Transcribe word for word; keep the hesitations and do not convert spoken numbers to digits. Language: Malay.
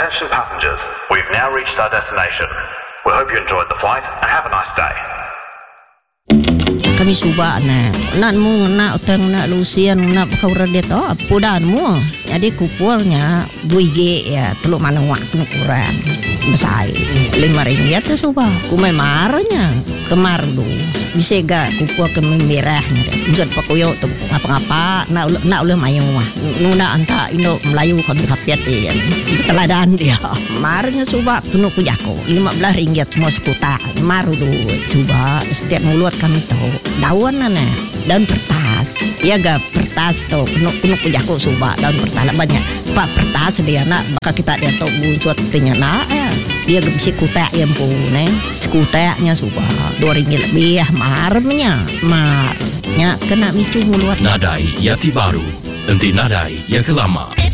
Attention passengers, we've now reached our destination. We hope you enjoyed the flight and have a nice day. Kami suba na nak mu nak utang nak lusian nak kau rada to pudan mu jadi kupulnya dua G ya teluk mana wak kurang besar lima ringgit tu suba kumai marnya kemar du bisa ga kupul ke merahnya jod pakuyo tu apa-apa nak nak uleh mayang mah nuna anta Indo Melayu kan kapiat ya teladan dia marnya suba penuh kujako lima belas ringgit semua sekuta maru du coba setiap mulut kami tahu daun na daun pertas ya ga pertas tu penuh penuh kujako suba daun pertas banyak pak pertas dia nak maka kita dia tahu buat tinya nak ya dia bisa kutek yang pun sekuteknya suba dua ringgit lebih ya marnya marnya kena micu mulut Nadai Yati Baru, nanti nadai yang kelama.